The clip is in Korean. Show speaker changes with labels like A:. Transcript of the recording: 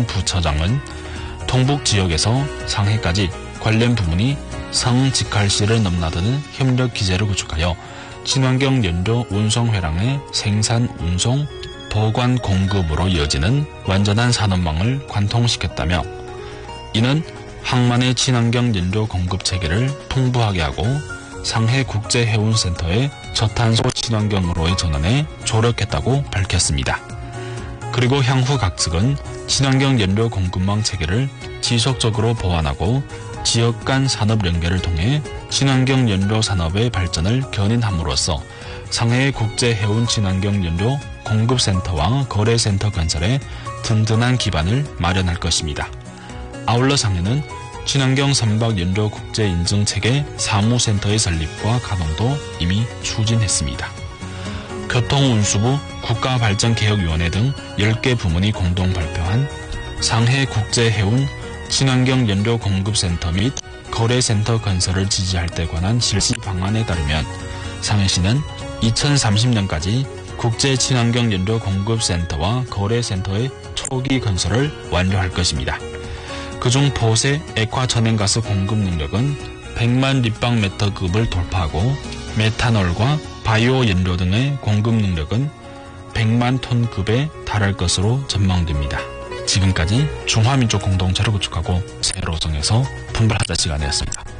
A: 전 부처장은 동북 지역에서 상해까지 관련 부문이 성직할시를 넘나드는 협력 기제를 구축하여 친환경 연료 운송회랑의 생산, 운송, 보관, 공급으로 이어지는 완전한 산업망을 관통시켰다며 이는 항만의 친환경 연료 공급 체계를 풍부하게 하고 상해국제해운센터의 저탄소 친환경으로의 전환에 조력했다고 밝혔습니다. 그리고 향후 각 측은 친환경 연료 공급망 체계를 지속적으로 보완하고 지역 간 산업 연계를 통해 친환경 연료 산업의 발전을 견인함으로써 상해의 국제해운 친환경 연료 공급센터와 거래센터 건설에 든든한 기반을 마련할 것입니다. 아울러 상해는 친환경 선박 연료 국제 인증 체계 사무센터의 설립과 가동도 이미 추진했습니다. 교통운수부 국가발전개혁위원회 등 10개 부문이 공동 발표한 상해국제해운 친환경 연료 공급센터 및 거래센터 건설을 지지할 때 관한 실시 방안에 따르면 상해시는 2030년까지 국제 친환경 연료 공급센터와 거래센터의 초기 건설을 완료할 것입니다. 그중 보세 액화천연가스 공급 능력은 100만立方메터급을 돌파하고 메탄올과 바이오 연료 등의 공급 능력은 100만 톤급에 달할 것으로 전망됩니다. 지금까지 중화민족 공동체를 구축하고 새로 정해서 분발하자 시간이었습니다.